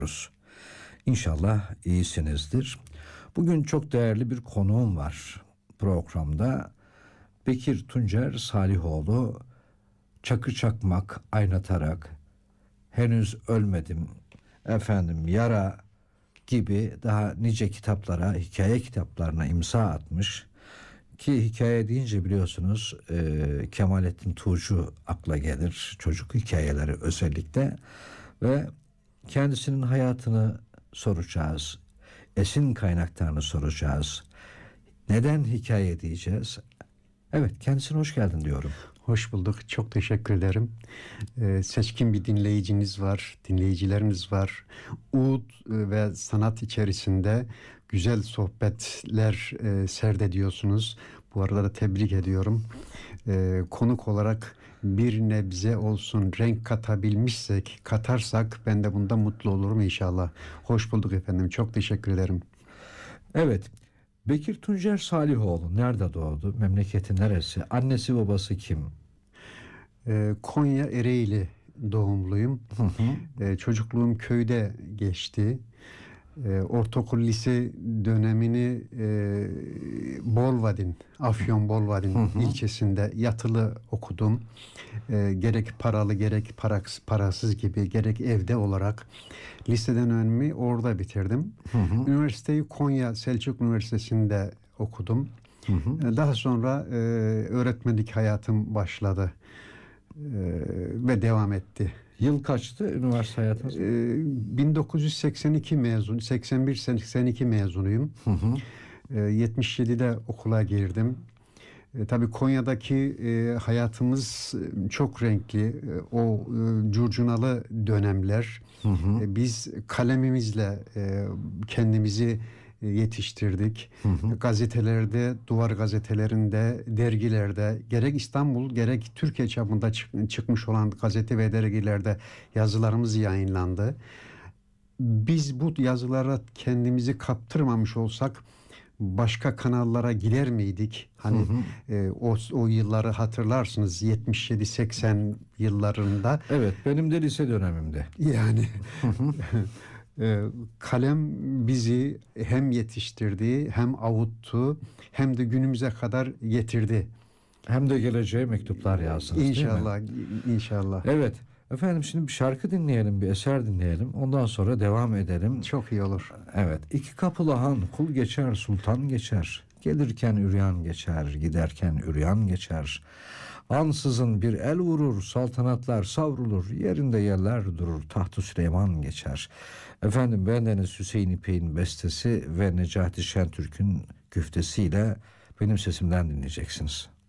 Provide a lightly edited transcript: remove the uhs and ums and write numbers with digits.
İnşallah iyisinizdir. Bugün çok değerli bir konuğum var programda. Bekir Tuncer Salihoğlu, Çakı Çakmak, Aynatarak, Henüz Ölmedim, Yara gibi daha nice kitaplara, hikaye kitaplarına imza atmış. Ki hikaye deyince biliyorsunuz Kemalettin Tuğcu akla gelir. Çocuk hikayeleri özellikle. Ve kendisinin hayatını soracağız. Esin kaynaklarını soracağız. Neden hikaye diyeceğiz? Evet, kendisine hoş geldin diyorum. Hoş bulduk. Çok teşekkür ederim. Seçkin bir dinleyiciniz var, dinleyicileriniz var. Ud ve sanat içerisinde güzel sohbetler serdediyorsunuz. Bu arada da tebrik ediyorum. Konuk olarak bir nebze olsun renk katarsak ben de bunda mutlu olurum inşallah. Hoş bulduk efendim. Çok teşekkür ederim. Evet. Bekir Tuncer Salihoğlu nerede doğdu? Memleketi neresi? Annesi babası kim? Konya Ereğli doğumluyum. Çocukluğum köyde geçti. Ortaokul lise dönemini Afyon Bolvadin ilçesinde yatılı okudum. Gerek paralı gerek parasız gibi gerek evde olarak lise dönemimi orada bitirdim. Üniversiteyi Konya Selçuk Üniversitesi'nde okudum. Daha sonra öğretmenlik hayatım başladı ve devam etti. Yıl kaçtı üniversite hayatınız? 1982 mezun, 81-82 mezunuyum. 77'de okula girdim. Tabii Konya'daki hayatımız çok renkli. O curcunalı dönemler. Biz kalemimizle kendimizi yetiştirdik. Gazetelerde, duvar gazetelerinde, dergilerde, gerek İstanbul gerek Türkiye çapında çıkmış olan gazete ve dergilerde yazılarımız yayınlandı. Biz bu yazılara kendimizi kaptırmamış olsak başka kanallara gider miydik? Hani o yılları hatırlarsınız, 77-80 yıllarında. Evet, benim de lise dönemimde. Yani kalem bizi hem yetiştirdi, hem avuttu, hem de günümüze kadar getirdi. Hem de geleceğe mektuplar yazsınız, İnşallah, değil mi? inşallah. Evet. Efendim, şimdi bir şarkı dinleyelim, bir eser dinleyelim. Ondan sonra devam edelim. Çok iyi olur. Evet. İki kapılı han, kul geçer, sultan geçer. Gelirken üryan geçer, giderken üryan geçer. Ansızın bir el vurur, saltanatlar savrulur. Yerinde yerler durur, taht-ı Süleyman geçer. Efendim, bendeniz Hüseyin İpek'in bestesi ve Necati Şentürk'ün güftesiyle benim sesimden dinleyeceksiniz.